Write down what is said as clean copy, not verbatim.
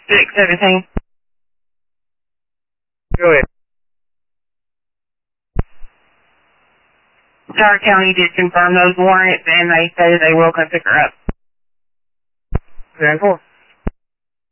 617. Go ahead. Starr County did confirm those warrants, and they say they will come pick her up. 10-4.